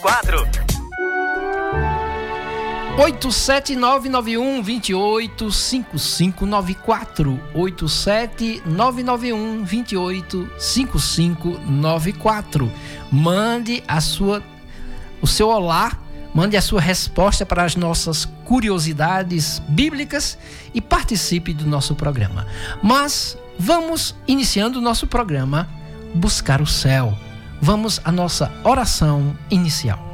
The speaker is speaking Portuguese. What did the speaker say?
87991285594 87991285594. Mande o seu olá, mande a sua resposta para as nossas curiosidades bíblicas e participe do nosso programa. Mas vamos iniciando o nosso programa Buscar o Céu. Vamos à nossa oração inicial.